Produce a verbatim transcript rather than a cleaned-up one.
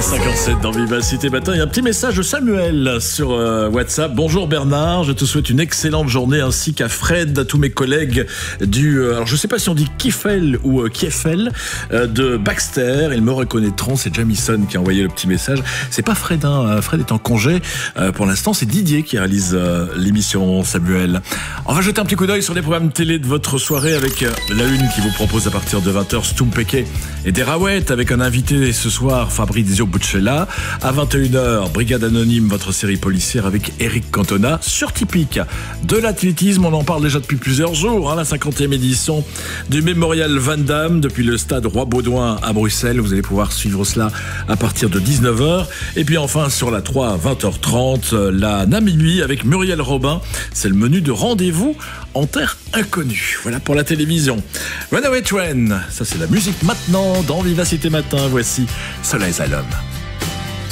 cinquante-sept dans Vivacité Matin. Il y a un petit message de Samuel sur euh, WhatsApp. Bonjour Bernard, je te souhaite une excellente journée ainsi qu'à Fred, à tous mes collègues du... Euh, alors je sais pas si on dit Kiffel ou euh, Kieffel euh, de Baxter. Ils me reconnaîtront, c'est Jamison qui a envoyé le petit message. C'est pas Fred, hein. Fred est en congé. Euh, pour l'instant, c'est Didier qui réalise euh, l'émission, Samuel. On va jeter un petit coup d'œil sur les programmes télé de votre soirée avec euh, la une qui vous propose à partir de vingt heures Stumpeke et des Raouettes avec un invité ce soir, Fabrizio Buccella. À vingt et une heures, Brigade Anonyme, votre série policière avec Eric Cantona sur Typique. De l'athlétisme, on en parle déjà depuis plusieurs jours, hein, la cinquantième édition du Mémorial Van Damme depuis le stade Roi-Baudouin à Bruxelles. Vous allez pouvoir suivre cela à partir de dix-neuf heures. Et puis enfin sur la trois à vingt heures trente, la Namibie avec Muriel Robin. C'est le menu de rendez-vous en terre inconnue. Voilà pour la télévision. Runaway Train, ça c'est la musique maintenant dans Vivacité Matin. Voici Soleil à l'homme.